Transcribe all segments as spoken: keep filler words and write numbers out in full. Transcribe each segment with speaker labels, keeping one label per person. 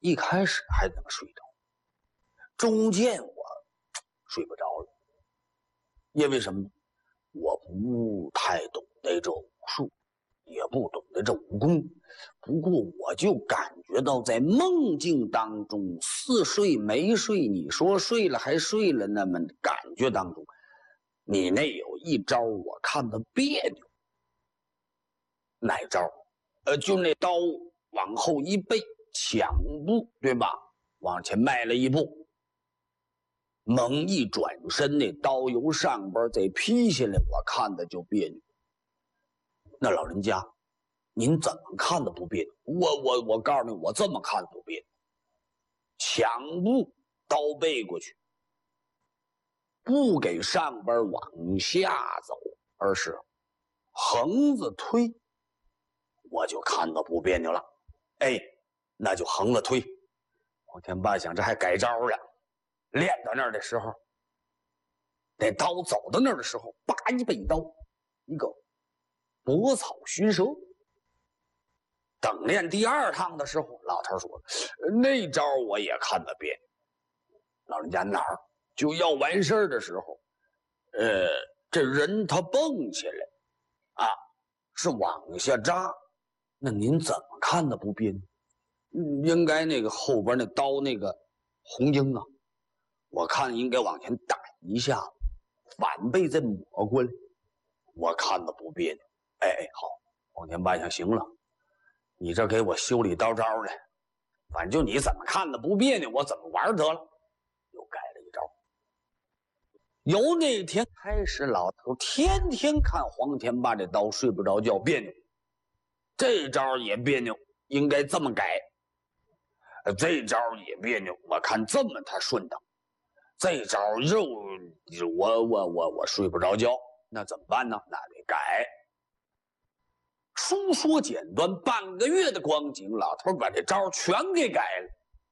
Speaker 1: 一开始还能睡着，中间我睡不着了，因为什么？我不太懂得这武术，也不懂得这武功，不过我就感觉到在梦境当中似睡没睡，你说睡了还睡了，那么感觉当中你那有一招我看的别扭。哪招？呃，就那刀往后一背，抢步，对吧？往前迈了一步，猛一转身，那刀由上边再劈下来，我看的就别扭。那老人家，您怎么看的不别扭？我我我告诉你，我这么看不别扭。抢步，刀背过去，不给上边往下走，而是横着推，我就看到不别扭了。哎，那就横着推。黄天霸想，这还改招了。练到那儿的时候，那刀走到那儿的时候，叭一背刀，一个拨草寻蛇。等练第二趟的时候，老头说那招我也看得别扭。老人家哪儿就要完事儿的时候，呃，这人他蹦起来啊，是往下扎，那您怎么看的不别扭？应该那个后边那刀那个红缨啊，我看应该往前打一下，反背再抹过来，我看的不别扭。哎哎，好，黄天霸想，行了，你这给我修理刀招的，反正你怎么看的不别扭，我怎么玩得了。又改了一招。由那天开始，老头天天看黄天霸这刀睡不着觉，别扭。这招也别扭，应该这么改。这招也别扭，我看这么他顺当。这招又我我我我睡不着觉，那怎么办呢？那得改。书说简短，半个月的光景，老头把这招全给改了。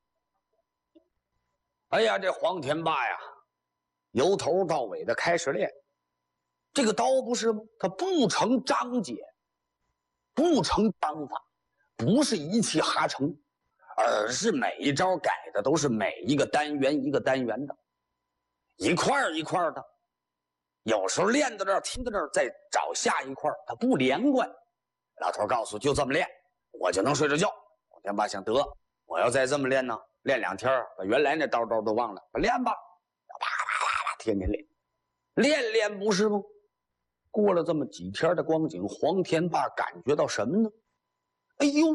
Speaker 1: 哎呀，这黄天霸呀，由头到尾的开始练。这个刀不是吗？它不成章节，不成章法，不是一气哈成，而是每一招改的都是每一个单元一个单元的，一块一块的。有时候练到这儿，听到这儿，再找下一块，它不连贯。老头告诉就这么练，我就能睡着觉。黄天霸想，得，我要再这么练呢，练两天，把原来那刀招都忘了，把练吧，啪啪啪啪，天天练，练练不是吗？过了这么几天的光景，黄天霸感觉到什么呢？哎呦，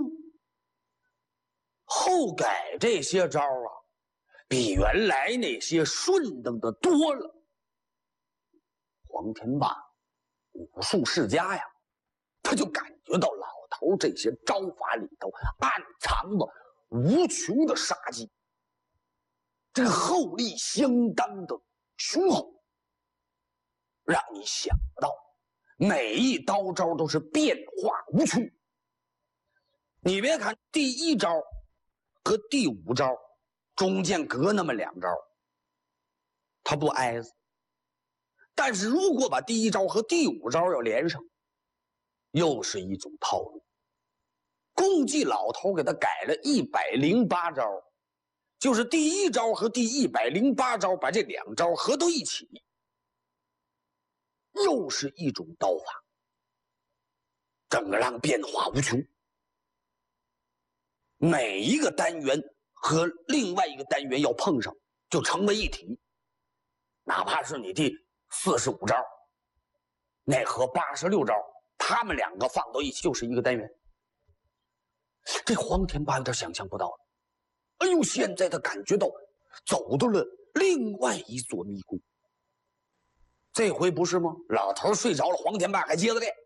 Speaker 1: 后改这些招啊，比原来那些顺当的多了。黄天霸武术世家呀，他就感觉到老头这些招法里头暗藏了无穷的杀机，这个后力相当的雄厚，让你想不到每一刀招都是变化无穷。你别看第一招和第五招中间隔那么两招，他不挨着，但是如果把第一招和第五招要连上，又是一种套路。共计老头给他改了一百零八招，就是第一招和第一百零八招把这两招合到一起，又是一种刀法，整个让变化无穷。每一个单元和另外一个单元要碰上，就成为一体。哪怕是你第四十五招，那和八十六招，他们两个放到一起就是一个单元。这黄天霸有点想象不到了。哎呦，现在他感觉到走到了另外一座迷宫。这回不是吗？老头睡着了，黄天霸还接着练。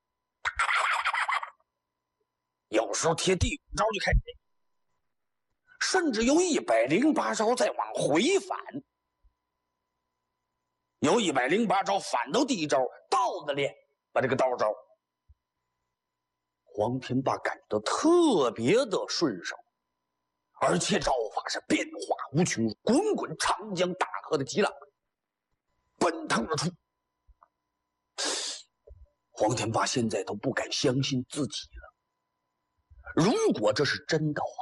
Speaker 1: 有时候贴第五招就开始练，甚至有一百零八招再往回返，有一百零八招反到第一招，倒着练，把这个刀招。黄天霸感觉到特别的顺手，而且招法是变化无穷，滚滚长江大河的急浪奔腾而出。黄天霸现在都不敢相信自己了，如果这是真的话，